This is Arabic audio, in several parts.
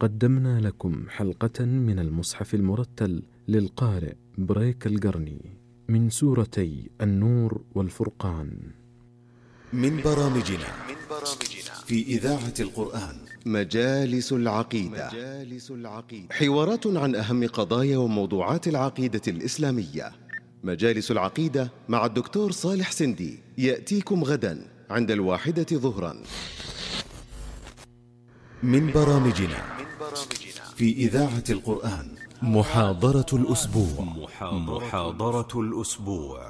قدمنا لكم حلقة من المصحف المرتل للقارئ بريك القرني من سورتي النور والفرقان، من برامجنا في إذاعة القرآن مجالس العقيدة. حوارات عن أهم قضايا وموضوعات العقيدة الإسلامية. مجالس العقيدة مع الدكتور صالح سندي يأتيكم غدا عند 1:00 ظهرا. من برامجنا في إذاعة القرآن محاضرة الأسبوع.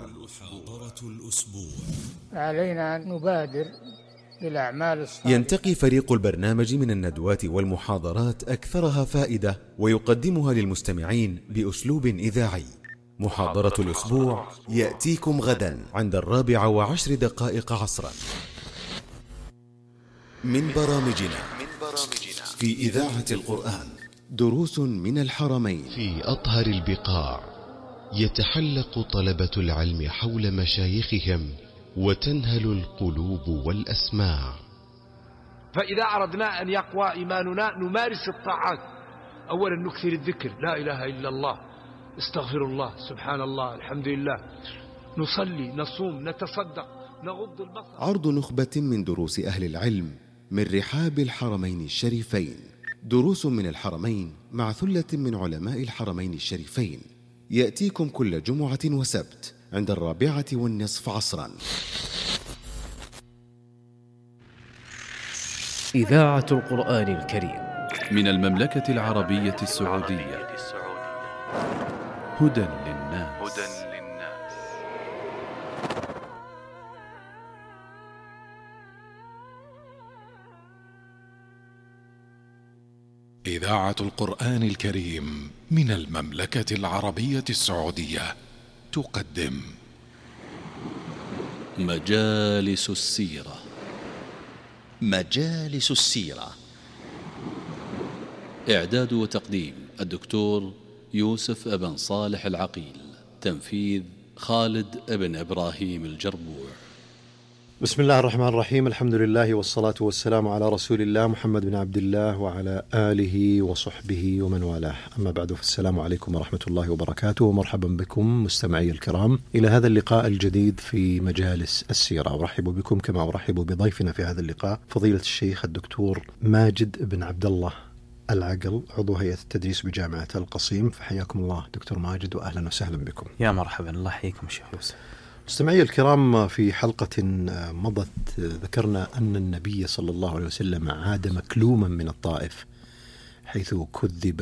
علينا أن نبادر بالأعمال الصالحة. ينتقي فريق البرنامج من الندوات والمحاضرات أكثرها فائدة ويقدمها للمستمعين بأسلوب إذاعي. محاضرة الأسبوع يأتيكم غدا عند 4:10 عصرا. من برامجنا في إذاعة القرآن دروس من الحرمين. في أطهر البقاع يتحلق طلبة العلم حول مشايخهم وتنهل القلوب والأسماع. فإذا أردنا أن يقوى إيماننا نمارس الطاعات. أولا نكثر الذكر، لا إله إلا الله، استغفر الله، سبحان الله، الحمد لله، نصلي، نصوم، نتصدق، نغض البصر. عرض نخبة من دروس أهل العلم من رحاب الحرمين الشريفين. دروس من الحرمين مع ثلة من علماء الحرمين الشريفين يأتيكم كل جمعة وسبت عند 4:15 عصرا. إذاعة القرآن الكريم من المملكة العربية السعودية. هدى للناس. إذاعة القرآن الكريم من المملكة العربية السعودية تقدم مجالس السيرة. إعداد وتقديم الدكتور يوسف ابن صالح العقيل. تنفيذ خالد ابن إبراهيم الجربوع. بسم الله الرحمن الرحيم. الحمد لله والصلاة والسلام على رسول الله محمد بن عبد الله وعلى آله وصحبه ومن والاه. أما بعد، فالسلام عليكم ورحمة الله وبركاته، ومرحبا بكم مستمعي الكرام إلى هذا اللقاء الجديد في مجالس السيرة. أرحب بكم كما أرحب بضيفنا في هذا اللقاء فضيلة الشيخ الدكتور ماجد بن عبد الله العقل، عضو هيئة التدريس بجامعة القصيم. فحياكم الله دكتور ماجد وأهلا وسهلا بكم. يا مرحبا، الله يحييكم شيخ يوسف. مستمعي الكرام، في حلقة مضت ذكرنا أن النبي صلى الله عليه وسلم عاد مكلوما من الطائف، حيث كذب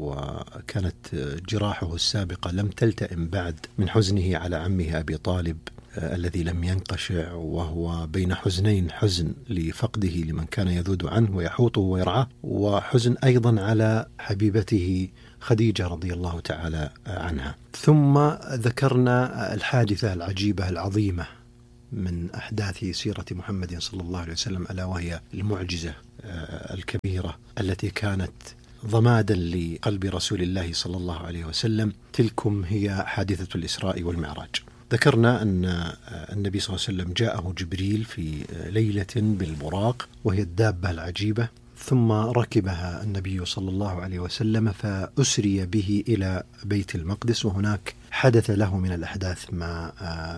وكانت جراحه السابقة لم تلتئم بعد من حزنه على عمه أبي طالب الذي لم ينقشع، وهو بين حزنين: حزن لفقده لمن كان يذود عنه ويحوطه ويرعاه، وحزن أيضا على حبيبته خديجة رضي الله تعالى عنها. ثم ذكرنا الحادثة العجيبة العظيمة من أحداث سيرة محمد صلى الله عليه وسلم، ألا وهي المعجزة الكبيرة التي كانت ضمادا لقلب رسول الله صلى الله عليه وسلم. تلكم هي حادثة الإسراء والمعراج. ذكرنا أن النبي صلى الله عليه وسلم جاءه جبريل في ليلة بالبراق، وهي الدابة العجيبة، ثم ركبها النبي صلى الله عليه وسلم فأسري به إلى بيت المقدس، وهناك حدث له من الأحداث ما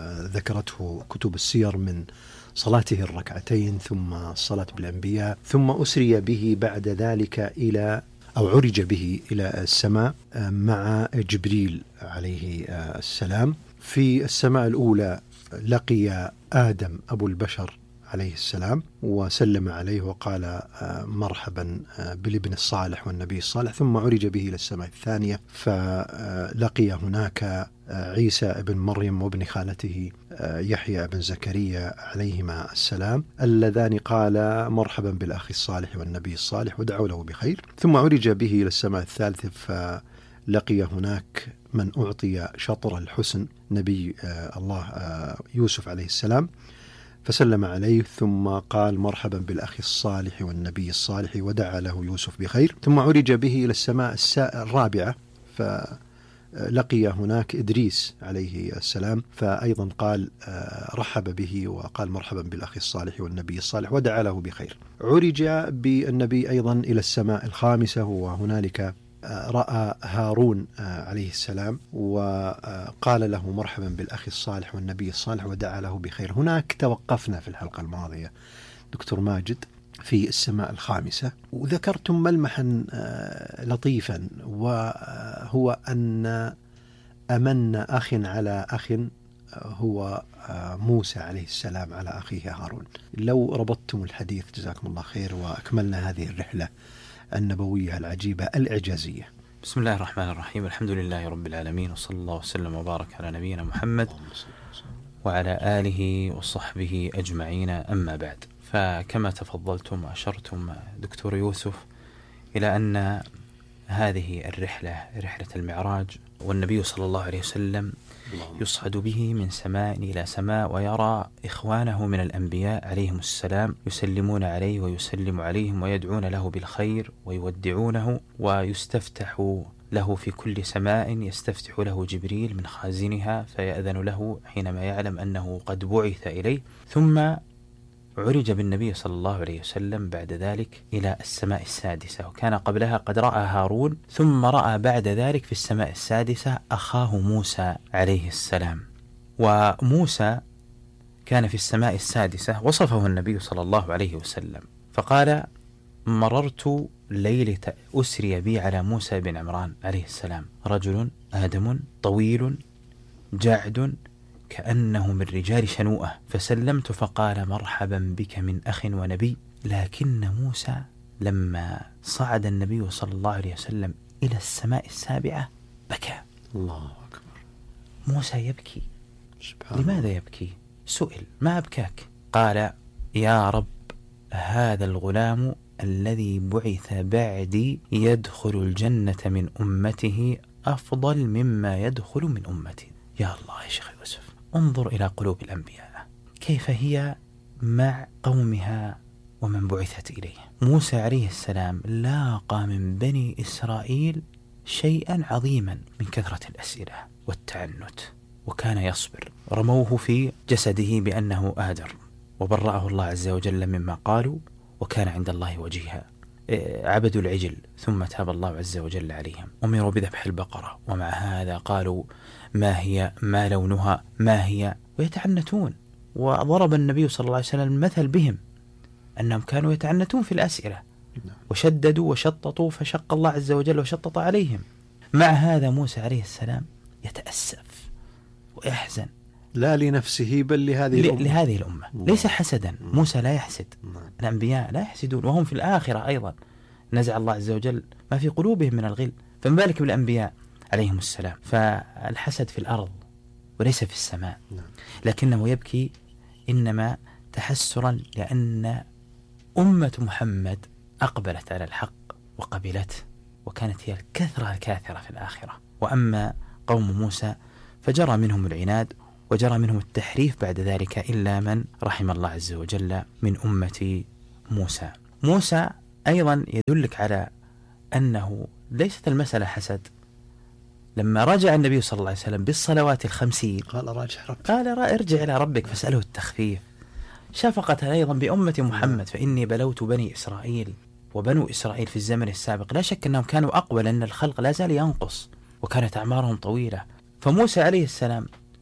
ذكرته كتب السير من صلاته الركعتين ثم الصلاة بالأنبياء، ثم أسري به بعد ذلك عرج به إلى السماء مع جبريل عليه السلام. في السماء الأولى لقي آدم أبو البشر عليه السلام وسلم عليه وقال مرحبا بالابن الصالح والنبي الصالح، ثم عرج به إلى السماء الثانية فلقي هناك عيسى ابن مريم وابن خالته يحيى بن زكريا عليهما السلام، اللذان قال مرحبا بالأخ الصالح والنبي الصالح ودعوا له بخير. ثم عرج به إلى السماء الثالثة فلقي هناك من أعطي شطر الحسن، نبي الله يوسف عليه السلام، فسلم عليه ثم قال مرحبا بالأخ الصالح والنبي الصالح ودعا له يوسف بخير. ثم عرج به إلى السماء الرابعة لقي هناك إدريس عليه السلام، فأيضا قال رحب به وقال مرحبا بالأخ الصالح والنبي الصالح ودعا له بخير. عرج بالنبي أيضا إلى السماء الخامسة، وهنالك رأى هارون عليه السلام وقال له مرحبا بالأخ الصالح والنبي الصالح ودعا له بخير. هناك توقفنا في الحلقة الماضية دكتور ماجد في السماء الخامسة، وذكرتم ملمحا لطيفا، وهو أن أمن أخ على أخ هو موسى عليه السلام على أخيه هارون. لو ربطتم الحديث جزاكم الله خير وأكملنا هذه الرحلة النبوية العجيبة الإعجازية. بسم الله الرحمن الرحيم، الحمد لله رب العالمين، وصلى الله وسلم وبارك على نبينا محمد وعلى آله وصحبه أجمعين، أما بعد. فكما تفضلتم وأشرتم دكتور يوسف إلى أن هذه الرحلة رحلة المعراج، والنبي صلى الله عليه وسلم يصعد به من سماء إلى سماء، ويرى إخوانه من الأنبياء عليهم السلام يسلمون عليه ويسلم عليهم ويدعون له بالخير ويودعونه، ويستفتح له في كل سماء، يستفتح له جبريل من خازنها فيأذن له حينما يعلم أنه قد بعث إليه. ثم عرج بالنبي صلى الله عليه وسلم بعد ذلك إلى السماء السادسة، وكان قبلها قد رأى هارون، ثم رأى بعد ذلك في السماء السادسة أخاه موسى عليه السلام. وموسى كان في السماء السادسة وصفه النبي صلى الله عليه وسلم فقال: مررت ليلة أسري بي على موسى بن عمران عليه السلام، رجل آدم طويل جاعد كأنه من رجال شنوءة، فسلمت فقال: مرحبا بك من أخ ونبي. لكن موسى لما صعد النبي صلى الله عليه وسلم إلى السماء السابعة بكى. الله أكبر. موسى يبكي. لماذا يبكي؟ سئل: ما أبكاك؟ قال: يا رب، هذا الغلام الذي بعث بعدي يدخل الجنة من أمته أفضل مما يدخل من أمتي. يا الله يا شيخ يوسف، انظر إلى قلوب الأنبياء كيف هي مع قومها ومن بعثت إليه. موسى عليه السلام لاقى من بني إسرائيل شيئا عظيما من كثرة الأسئلة والتعنت، وكان يصبر. رموه في جسده بأنه آدر، وبرأه الله عز وجل مما قالوا، وكان عند الله وجيها. عبدوا العجل ثم تاب الله عز وجل عليهم. أمروا بذبح البقرة، ومع هذا قالوا: ما هي؟ ما لونها؟ ما هي؟ ويتعنتون. وضرب النبي صلى الله عليه وسلم المثل بهم أنهم كانوا يتعنتون في الأسئلة، وشددوا وشططوا، فشق الله عز وجل وشطط عليهم. مع هذا موسى عليه السلام يتأسف ويحزن، لا لنفسه بل لهذه الأمة. ليس حسدا، موسى لا يحسد، الأنبياء لا يحسدون، وهم في الآخرة أيضا نزع الله عز وجل ما في قلوبهم من الغل، فما بالك بالأنبياء عليهم السلام. فالحسد في الأرض وليس في السماء. لكنه يبكي إنما تحسرا لأن أمة محمد أقبلت على الحق وقبلته، وكانت هي الكثرة الكاثرة في الآخرة. وأما قوم موسى فجرى منهم العناد وجرى منهم التحريف بعد ذلك، إلا من رحم الله عز وجل من أمة موسى. موسى أيضا يدلك على أنه ليست المسألة حسد. لما رجع النبي صلى الله عليه وسلم بالصلوات ال50 قال ارجع إلى ربك فاسأله التخفيف، شفقة أيضا بأمة محمد. فإني بلوت بني إسرائيل، وبنو إسرائيل في الزمن السابق لا شك أنهم كانوا أقوى، لأن الخلق لا زال ينقص وكانت أعمارهم طويلة. فموسى عليه السلام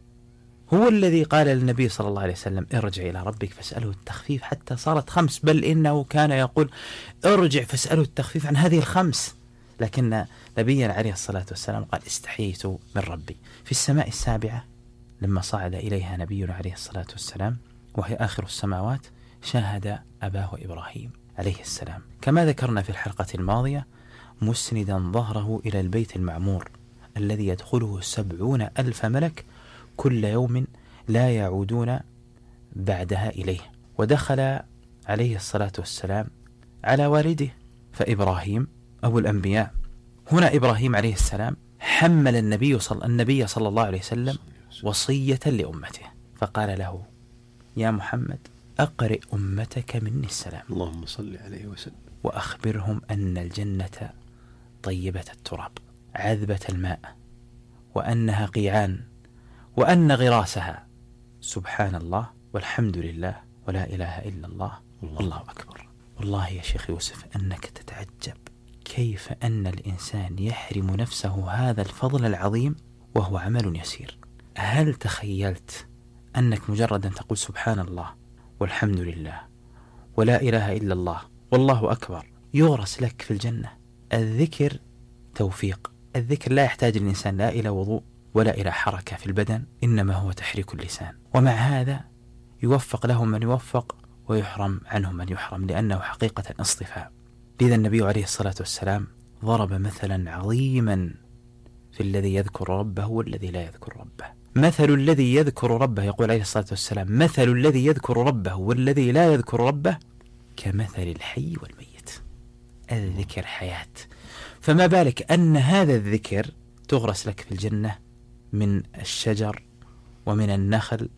هو الذي قال للنبي صلى الله عليه وسلم: ارجع إلى ربك فاسأله التخفيف، حتى صارت 5، بل إنه كان يقول: ارجع فاسأله التخفيف عن هذه ال5. لكن نبينا عليه الصلاة والسلام قال: استحييت من ربي. في السماء السابعة لما صعد إليها نبينا عليه الصلاة والسلام، وهي آخر السماوات، شاهد أباه إبراهيم عليه السلام، كما ذكرنا في الحلقة الماضية، مسندا ظهره إلى البيت المعمور الذي يدخله 70,000 ملك كل يوم لا يعودون بعدها إليه. ودخل عليه الصلاة والسلام على والده، فإبراهيم أبو الأنبياء. هنا إبراهيم عليه السلام حمل النبي صلى الله عليه وسلم وصية لأمته، فقال له: يا محمد، أقرئ أمتك مني السلام، اللهم صل عليه وسلم، وأخبرهم أن الجنة طيبة التراب عذبة الماء وأنها قيعان وأن غراسها سبحان الله والحمد لله ولا إله إلا الله والله أكبر. والله يا شيخ يوسف أنك تتعجب كيف أن الإنسان يحرم نفسه هذا الفضل العظيم وهو عمل يسير. هل تخيلت أنك مجرد أن تقول سبحان الله والحمد لله ولا إله إلا الله والله أكبر يغرس لك في الجنة؟ الذكر توفيق، الذكر لا يحتاج الإنسان لا إلى وضوء ولا إلى حركة في البدن، إنما هو تحريك اللسان، ومع هذا يوفق له من يوفق ويحرم عنه من يحرم، لأنه حقيقة اصطفاء. لذا النبي عليه الصلاة والسلام ضرب مثلا عظيما في الذي يذكر ربه والذي لا يذكر ربه. مثل الذي يذكر ربه، يقول عليه الصلاة والسلام، مثل الذي يذكر ربه والذي لا يذكر ربه كمثل الحي والميت. الذكر حياة، فما بالك أن هذا الذكر تغرس لك في الجنة من الشجر ومن النخل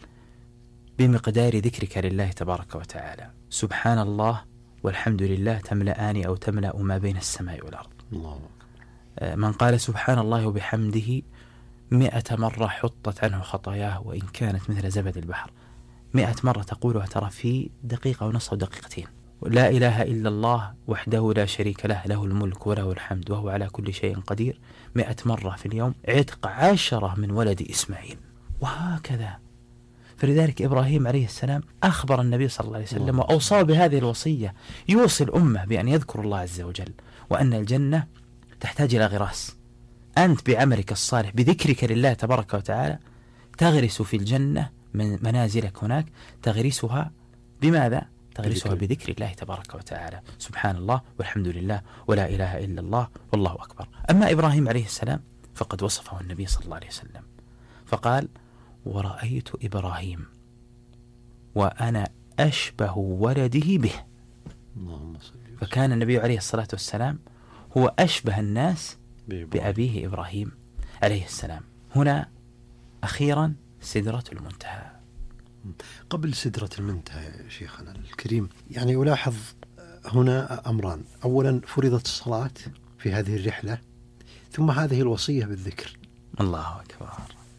بمقدار ذكرك لله تبارك وتعالى. سبحان الله والحمد لله تملأان أو تملأ ما بين السماء والأرض. الله. من قال سبحان الله وبحمده 100 مرة حطت عنه خطاياه وإن كانت مثل زبد البحر. 100 مرة تقولها ترى في دقيقة ونصف أو دقيقتين. لا إله إلا الله وحده لا شريك له، له الملك وله الحمد وهو على كل شيء قدير، 100 مرة في اليوم عتق 10 من ولد إسماعيل، وهكذا. فلذلك إبراهيم عليه السلام أخبر النبي صلى الله عليه وسلم وأوصى بهذه الوصية، يوصي الأمة بأن يذكر الله عز وجل، وأن الجنة تحتاج إلى غراس. أنت بعملك الصالح بذكرك لله تبارك وتعالى تغرس في الجنة من منازلك هناك، تغرسها بماذا؟ تغرسها بذكر الله تبارك وتعالى، سبحان الله والحمد لله ولا إله إلا الله والله أكبر. أما إبراهيم عليه السلام فقد وصفه النبي صلى الله عليه وسلم فقال: ورأيت إبراهيم وأنا أشبه ولده به. فكان النبي عليه الصلاة والسلام هو أشبه الناس بأبيه إبراهيم عليه السلام. هنا أخيرا سدرة المنتهى. قبل سدرة المنتهى يا شيخنا الكريم، يعني ألاحظ هنا أمران: أولا فرضت الصلاة في هذه الرحلة، ثم هذه الوصية بالذكر. الله أكبر.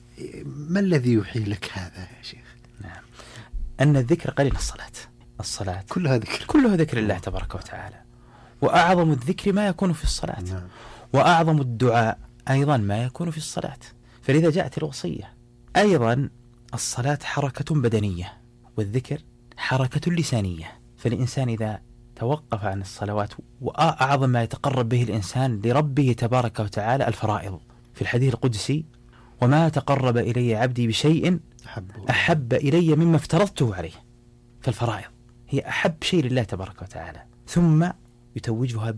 ما الذي يوحي لك هذا يا شيخ؟ نعم، أن الذكر قليل الصلاة كلها ذكر، كلها ذكر الله تبارك وتعالى، وأعظم الذكر ما يكون في الصلاة. نعم. وأعظم الدعاء أيضا ما يكون في الصلاة، فلذا جاءت الوصية. أيضا الصلاة حركة بدنية والذكر حركة لسانية، فالإنسان إذا توقف عن الصلوات، وأعظم ما يتقرب به الإنسان لربه تبارك وتعالى الفرائض، في الحديث القدسي: وما تقرب إلي عبدي بشيء أحب إلي مما افترضته عليه. فالفرائض هي أحب شيء لله تبارك وتعالى، ثم يتوجها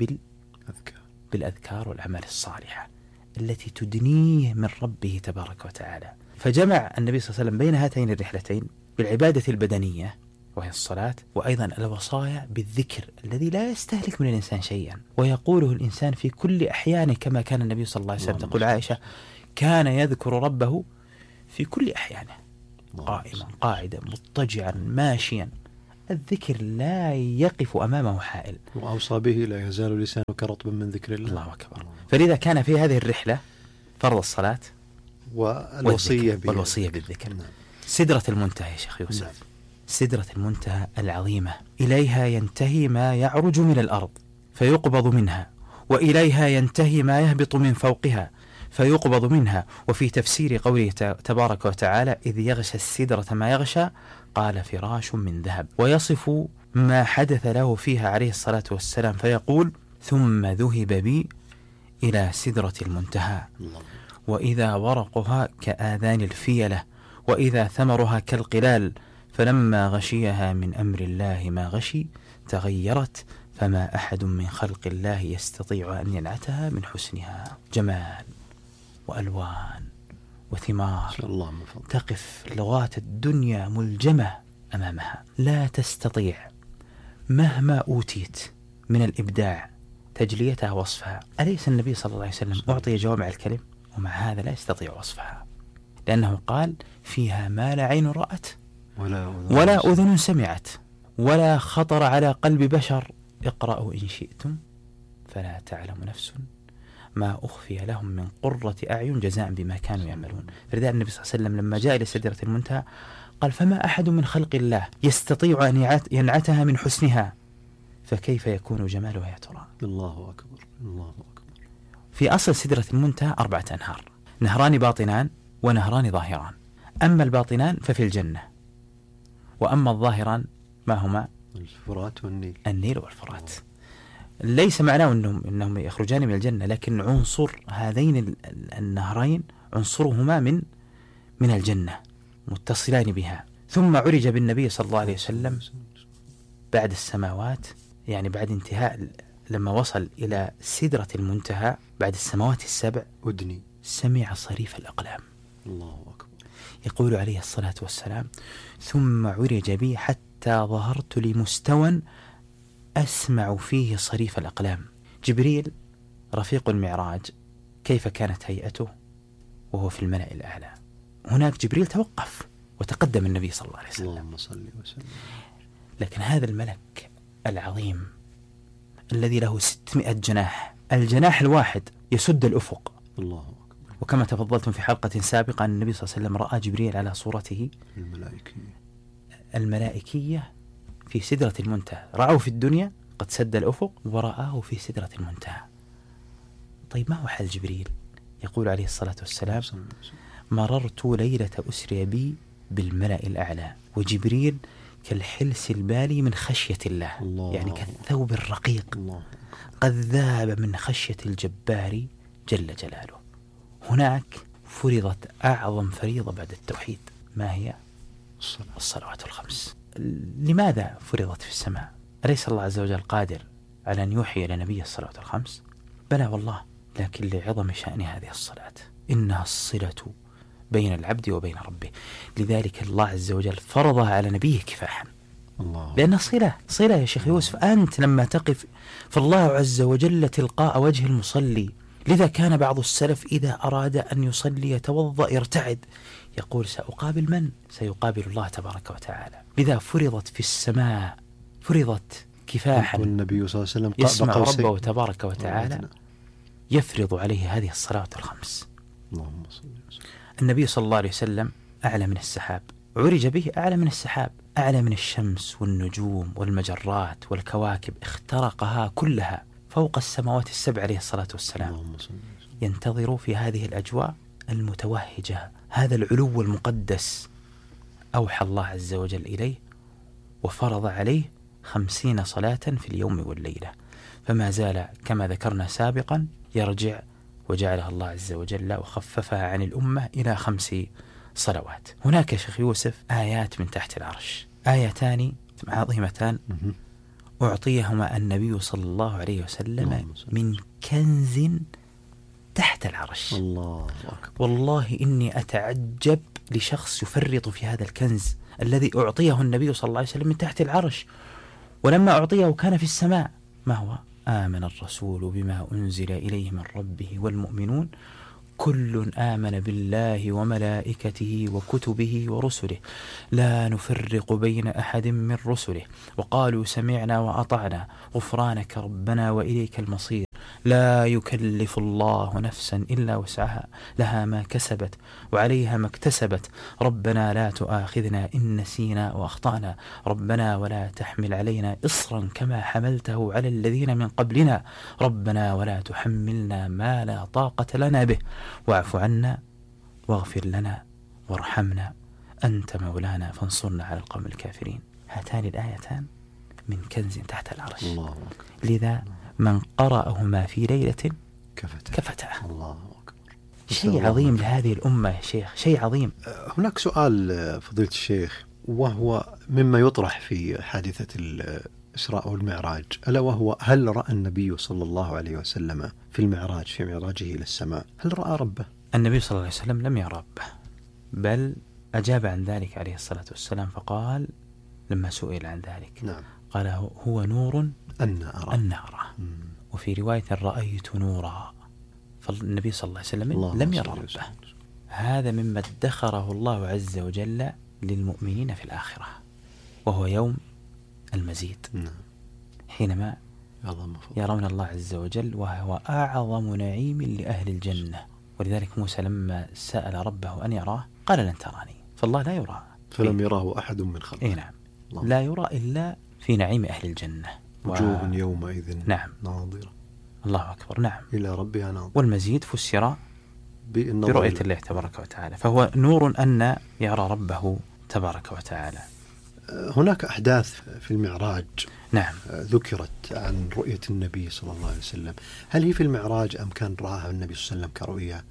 بالأذكار والأعمال الصالحة التي تدنيه من ربه تبارك وتعالى. فجمع النبي صلى الله عليه وسلم بين هاتين الرحلتين بالعبادة البدنية وهي الصلاة، وأيضا الوصايا بالذكر الذي لا يستهلك من الإنسان شيئا ويقوله الإنسان في كل أحيانه، كما كان النبي صلى الله عليه وسلم. تقول عائشة: كان يذكر ربه في كل أحيانه، قائما قاعدا مضطجعا ماشيا. الذكر لا يقف أمامه حائل. وأوصى به: لا يزال لسانك رطبا من ذكر الله. الله أكبر. فلذا كان في هذه الرحلة فرض الصلاة والوصية بالذكر. سدرة المنتهى يا شيخ يوسف، سدرة المنتهى العظيمة، إليها ينتهي ما يعرج من الأرض فيقبض منها، وإليها ينتهي ما يهبط من فوقها فيقبض منها. وفي تفسير قوله تبارك وتعالى: إذ يغشى السدرة ما يغشى، قال: فراش من ذهب. ويصف ما حدث له فيها عليه الصلاة والسلام فيقول: ثم ذهب بي إلى سدرة المنتهى، وإذا ورقها كآذان الفيلة، وإذا ثمرها كالقلال، فلما غشيها من أمر الله ما غشي تغيرت، فما أحد من خلق الله يستطيع أن ينعتها من حسنها. جمال وألوان وثمار تقف لغات الدنيا ملجمة أمامها، لا تستطيع مهما أوتيت من الإبداع تجليتها وصفها. أليس النبي صلى الله عليه وسلم أعطي جوامع الكلم؟ ومع هذا لا يستطيع وصفها، لأنه قال: فيها ما لا عين رأت ولا أذن سمعت ولا خطر على قلب بشر، اقرأوا إن شئتم فلا تعلم نفس ما أخفي لهم من قرة أعين جزاء بما كانوا يعملون. فلذلك النبي صلى الله عليه وسلم لما جاء إلى سدرة المنتهى قال فما أحد من خلق الله يستطيع أن ينعتها من حسنها فكيف يكون جمالها يا ترى. الله أكبر الله أكبر. في أصل سدرة المنتهى 4 أنهار، نهران باطنان ونهران ظاهران. أما الباطنان ففي الجنة، وأما الظاهران ما هما؟ الفرات والنيل. النيل والفرات. ليس معناه أنهم يخرجان من الجنة، لكن عنصر هذين النهرين عنصرهما من الجنة متصلان بها. ثم عرج بالنبي صلى الله عليه وسلم بعد السماوات، يعني بعد انتهاء لما وصل إلى سدرة المنتهى بعد السماوات السبع أدني سمع صريف الأقلام. الله أكبر. يقول عليه الصلاة والسلام ثم عرج بي حتى ظهرت لمستوى أسمع فيه صريف الأقلام. جبريل رفيق المعراج كيف كانت هيئته وهو في الملأ الأعلى؟ هناك جبريل توقف وتقدم النبي صلى الله عليه وسلم. اللهم صل وسلم. لكن هذا الملك العظيم الذي له 600 جناح، الجناح الواحد يسد الأفق. الله أكبر. وكما تفضلتم في حلقة سابقة أن النبي صلى الله عليه وسلم رأى جبريل على صورته الملائكية في سدرة المنتهى. رأوا في الدنيا قد سد الأفق ورآه في سدرة المنتهى. طيب ما هو حال جبريل؟ يقول عليه الصلاة والسلام مررت ليلة أسري بي بالملأ الأعلى وجبريل كالحلس البالي من خشية الله. يعني كالثوب الرقيق قد ذاب من خشية الجبار جل جلاله. هناك فرضت أعظم فريضة بعد التوحيد، ما هي؟ الصلوات الخمس. لماذا فرضت في السماء؟ أليس الله عز وجل قادر على أن يوحي إلى نبي الصلوات الخمس؟ بلى والله، لكن لعظم شأن هذه الصلاة إنها الصلة بين العبد وبين ربه. لذلك الله عز وجل فرضها على نبيه كفاحا، لأن صلة يا شيخ يوسف. أنت لما تقف فالله عز وجل تلقاء وجه المصلي. لذا كان بعض السلف إذا أراد أن يصلي يتوضأ يرتعد، يقول سأقابل من؟ سيقابل الله تبارك وتعالى. لذا فرضت في السماء، فرضت كفاحا، والنبي صلى الله عليه وسلم يسمع ربه تبارك وتعالى يفرض عليه هذه الصلوات الخمس. اللهم صل وسلم. النبي صلى الله عليه وسلم أعلى من السحاب، عرج به أعلى من السحاب، أعلى من الشمس والنجوم والمجرات والكواكب، اخترقها كلها فوق السماوات السبع عليه الصلاة والسلام. ينتظر في هذه الأجواء المتوهجة هذا العلو المقدس. أوحى الله عز وجل إليه وفرض عليه 50 صلاة في اليوم والليلة، فما زال كما ذكرنا سابقا يرجع، وجعلها الله عز وجل وخففها عن الأمة إلى 5 صلوات. هناك شيخ يوسف آيات من تحت العرش، آيتان عظيمتان أعطيهما النبي صلى الله عليه وسلم من كنز تحت العرش. الله أكبر. والله إني أتعجب لشخص يفرط في هذا الكنز الذي أعطيه النبي صلى الله عليه وسلم من تحت العرش، ولما أعطيه كان في السماء. ما هو؟ آمن الرسول بما أنزل إليه من ربه والمؤمنون كل آمن بالله وملائكته وكتبه ورسله لا نفرق بين أحد من رسله وقالوا سمعنا وأطعنا غفرانك ربنا وإليك المصير لا يكلف الله نفسا إلا وسعها لها ما كسبت وعليها ما اكتسبت ربنا لا تؤاخذنا إن نسينا وأخطأنا ربنا ولا تحمل علينا إصرا كما حملته على الذين من قبلنا ربنا ولا تحملنا ما لا طاقة لنا به واعف عنا واغفر لنا وارحمنا أنت مولانا فانصرنا على القوم الكافرين. هاتان الآيتان من كنز تحت العرش. الله لذا من قرأهما في ليلة كفته. الله أكبر. شيء عظيم لهذه الأمة يا شيخ، شيء عظيم. هناك سؤال فضيلة الشيخ، وهو مما يطرح في حادثة الإسراء والمعراج، ألا وهو هل رأى النبي صلى الله عليه وسلم في المعراج في معراجه إلى السماء هل رأى ربه؟ النبي صلى الله عليه وسلم لم يرى ربه، بل أجاب عن ذلك عليه الصلاة والسلام فقال لما سئل عن ذلك نعم. قال هو نور أن أرى. وفي رواية رأيت نورا. فالنبي صلى الله عليه وسلم لم يرى ربه. هذا مما ادخره الله عز وجل للمؤمنين في الآخرة، وهو يوم المزيد. نعم. حينما يرون الله عز وجل، وهو أعظم نعيم لأهل الجنة. ولذلك موسى لما سأل ربه أن يراه قال لن تراني، فالله لا يرى، فلم يراه أحد من خلقه. نعم، لا يرى إلا في نعيم أهل الجنة. وجوه يومئذ نعم ناظرة، الله أكبر، نعم، إلى ربها ناظرة. والمزيد فسر برؤية الله تبارك وتعالى، فهو نور أن يرى ربه تبارك وتعالى. هناك أحداث في المعراج نعم ذكرت عن رؤية النبي صلى الله عليه وسلم، هل هي في المعراج أم كان رآها النبي صلى الله عليه وسلم كرؤية؟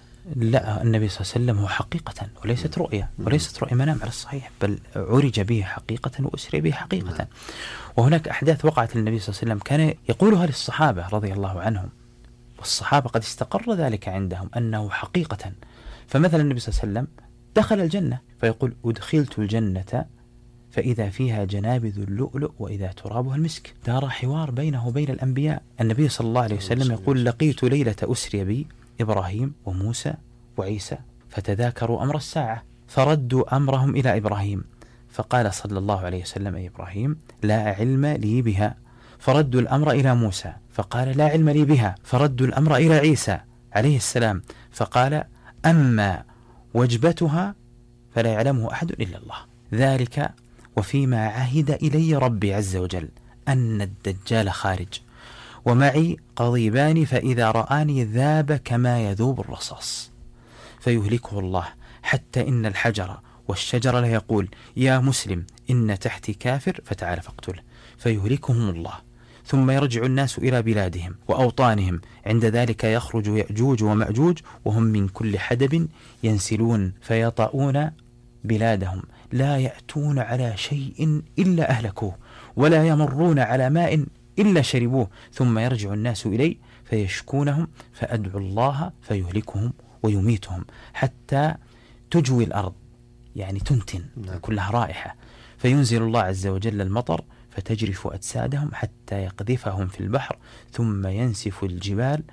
لا، النبي صلى الله عليه وسلم هو حقيقة وليست رؤية، وليست رؤية منام على الصحيح، بل عرج به حقيقة وأسري به حقيقة. وهناك أحداث وقعت للنبي صلى الله عليه وسلم كان يقولها للصحابة رضي الله عنهم، والصحابة قد استقر ذلك عندهم أنه حقيقة. فمثلا النبي صلى الله عليه وسلم دخل الجنة فيقول أدخلت الجنة فإذا فيها جنابذ اللؤلؤ وإذا ترابها المسك. دار حوار بينه وبين الأنبياء. النبي صلى الله عليه وسلم يقول لقيت ليلة أسري بي إبراهيم وموسى وعيسى فتذاكروا أمر الساعة فردوا أمرهم إلى إبراهيم فقال صلى الله عليه وسلم أي إبراهيم لا علم لي بها، فردوا الأمر إلى موسى فقال لا علم لي بها، فردوا الأمر إلى عيسى عليه السلام فقال أما وجبتها فلا يعلمه أحد إلا الله. ذلك وفيما عهد إلي ربي عز وجل أن الدجال خارج ومعي قضيبان فإذا رآني ذاب كما يذوب الرصاص فيهلكه الله، حتى إن الحجر والشجر لا يقول يا مسلم إن تحتي كافر فتعال فاقتله فيهلكهم الله، ثم يرجع الناس إلى بلادهم وأوطانهم. عند ذلك يخرج يأجوج ومأجوج وهم من كل حدب ينسلون فيطؤون بلادهم، لا يأتون على شيء إلا أهلكوه ولا يمرون على ماء إلا شربوه، ثم يرجع الناس إلي فيشكونهم فأدعو الله فيهلكهم ويميتهم حتى تجوي الأرض، يعني تنتن كلها رائحة، فينزل الله عز وجل المطر فتجرف أجسادهم حتى يقذفهم في البحر، ثم ينسف الجبال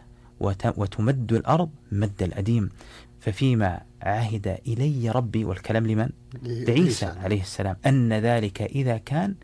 وتمد الأرض مد الأديم. ففيما عهد إلي ربي، والكلام لمن؟ لعيسى عليه السلام، أن ذلك إذا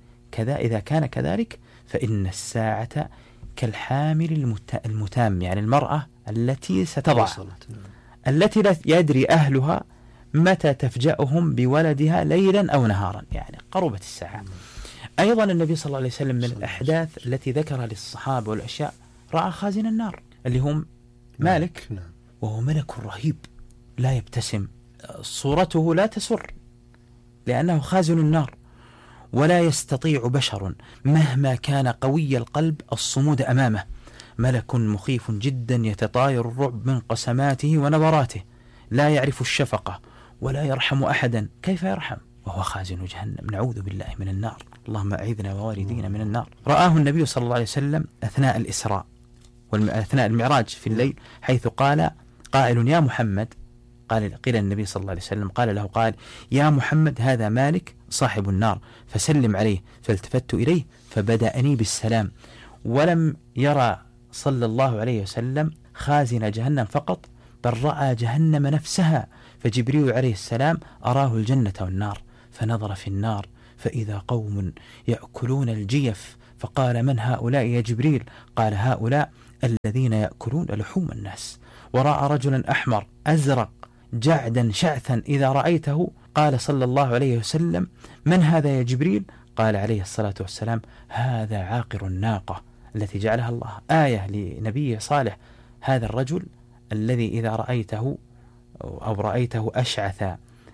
كان كذلك فإن الساعة كالحامل المتام، يعني المرأة التي ستضع التي لا يدري أهلها متى تفجأهم بولدها ليلا أو نهارا، يعني قربت الساعة. أيضا النبي صلى الله عليه وسلم من الأحداث التي ذكرها للصحابة والأشياء رأى خازن النار اللي هم مالك، وهو ملك رهيب لا يبتسم، صورته لا تسر لأنه خازن النار، ولا يستطيع بشر مهما كان قوي القلب الصمود أمامه. ملك مخيف جدا يتطاير الرعب من قسماته ونظراته، لا يعرف الشفقة ولا يرحم أحدا. كيف يرحم وهو خازن جهنم؟ نعوذ بالله من النار، اللهم أعيذنا ووالدينا من النار. رآه النبي صلى الله عليه وسلم أثناء الإسراء أثناء المعراج في الليل، حيث قال قائل يا محمد، قيل النبي صلى الله عليه وسلم قال له قال يا محمد هذا مالك صاحب النار فسلم عليه، فالتفت إليه فبدأني بالسلام. ولم يرى صلى الله عليه وسلم خازن جهنم فقط، بل رأى جهنم نفسها، فجبريل عليه السلام أراه الجنة والنار، فنظر في النار فإذا قوم يأكلون الجيف، فقال من هؤلاء يا جبريل؟ قال هؤلاء الذين يأكلون لحوم الناس. ورأى رجلا أحمر أزرق جعدا شعثا إذا رأيته، قال صلى الله عليه وسلم من هذا يا جبريل؟ قال عليه الصلاة والسلام هذا عاقر الناقة التي جعلها الله آية لنبي صالح، هذا الرجل الذي إذا رأيته أو رأيته أشعث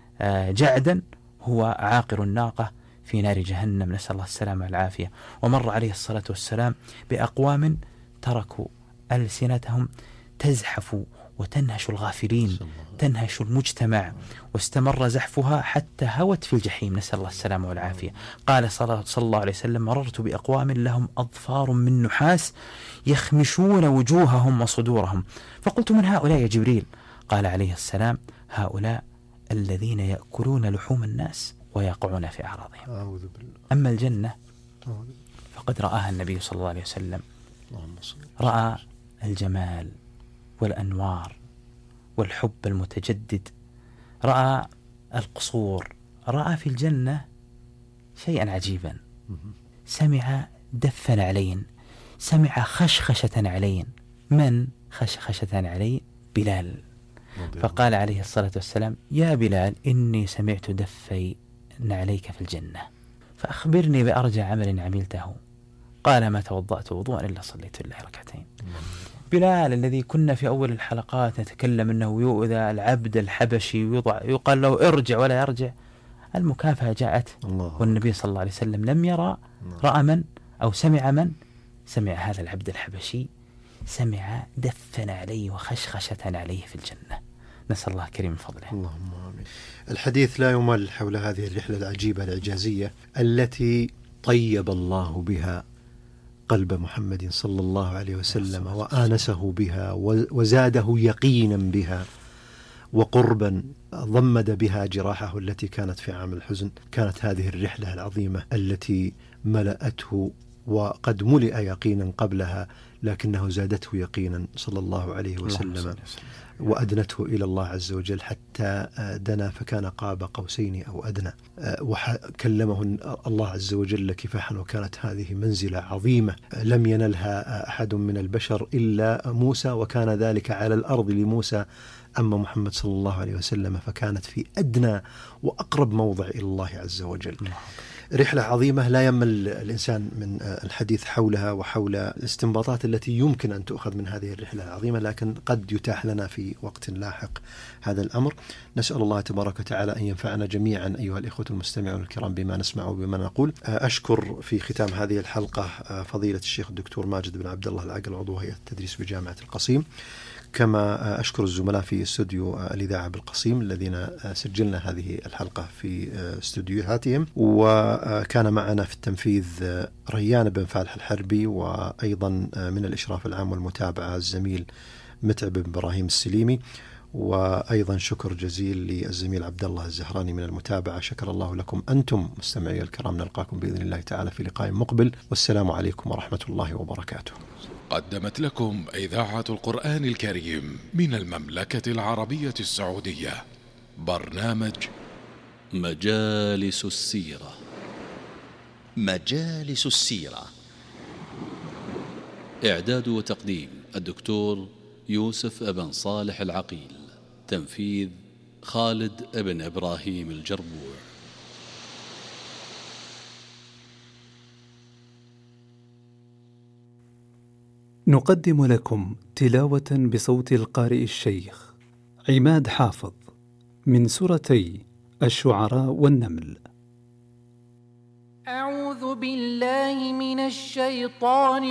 جعدا هو عاقر الناقة في نار جهنم، نسأل الله السلامة والعافية. ومر عليه الصلاة والسلام بأقوام تركوا ألسنتهم تزحف وتنهش الغافلين، تنهش المجتمع، واستمر زحفها حتى هوت في الجحيم، نسأل الله السلامة والعافية. قال صلى الله عليه وسلم مررت بأقوام لهم أظفار من نحاس يخمشون وجوههم وصدورهم، فقلت من هؤلاء يا جبريل؟ قال عليه السلام هؤلاء الذين يأكلون لحوم الناس ويقعون في أعراضهم. أما الجنة فقد رآها النبي صلى الله عليه وسلم، رأى الجمال والأنوار والحب المتجدد، رأى القصور، رأى في الجنة شيئا عجيبا، سمع دف نعلين، سمع خشخشة علي. من خشخشة علي؟ بلال. فقال عليه الصلاة والسلام: يا بلال، إني سمعت دفي نعليك في الجنة، فأخبرني بأرجى عمل عملته. قال: ما توضأت وضوءا إلا صليت لله ركعتين. بلال الذي كنا في أول الحلقات نتكلم أنه يؤذى العبد الحبشي يقال له ارجع ولا يرجع، المكافأة جاءت والنبي صلى الله عليه وسلم لم يرى، رأى من أو سمع هذا العبد الحبشي، سمع دفن عليه وخشخشة عليه في الجنة. نسأل الله كريم فضله. اللهم آمين. الحديث لا يمل حول هذه الرحلة العجيبة الإعجازية التي طيب الله بها قلب محمد صلى الله عليه وسلم وآنسه بها وزاده يقينا بها وقربا ضمد بها جراحه التي كانت في عام الحزن. كانت هذه الرحلة العظيمة التي ملأته وقد ملئ يقينا قبلها، لكنه زادته يقينا صلى الله عليه وسلم وأدنته إلى الله عز وجل حتى دنا فكان قاب قوسين أو أدنى، وكلمه الله عز وجل كفاحا. وكانت هذه منزلة عظيمة لم ينلها أحد من البشر إلا موسى، وكان ذلك على الأرض لموسى. أما محمد صلى الله عليه وسلم فكانت في أدنى وأقرب موضع إلى الله عز وجل. رحلة عظيمة لا يمل الإنسان من الحديث حولها وحول الاستنباطات التي يمكن أن تؤخذ من هذه الرحلة العظيمة، لكن قد يتاح لنا في وقت لاحق هذا الأمر. نسأل الله تبارك وتعالى أن ينفعنا جميعا أيها الإخوة المستمعون الكرام بما نسمع وبما نقول. أشكر في ختام هذه الحلقة فضيلة الشيخ الدكتور ماجد بن عبد الله العقل، عضو هيئة التدريس بجامعة القصيم، كما أشكر الزملاء في استوديو الإذاعة بالقصيم الذين سجلنا هذه الحلقة في استوديوهاتهم. وكان معنا في التنفيذ ريان بن فالح الحربي، وأيضا من الإشراف العام والمتابعة الزميل متعب بن إبراهيم السليمي، وأيضا شكر جزيل للزميل عبد الله الزهراني من المتابعة. شكر الله لكم أنتم مستمعي الكرام. نلقاكم بإذن الله تعالى في لقاء مقبل، والسلام عليكم ورحمة الله وبركاته. قدمت لكم إذاعة القرآن الكريم من المملكة العربية السعودية برنامج مجالس السيرة. مجالس السيرة، إعداد وتقديم الدكتور يوسف أبن صالح العقيل، تنفيذ خالد بن إبراهيم الجربوع. نقدم لكم تلاوة بصوت القارئ الشيخ عماد حافظ من سورتي الشعراء والنمل. أعوذ بالله من الشيطان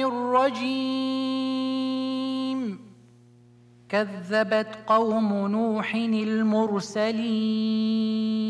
الرجيم. كذبت قوم نوح المرسلين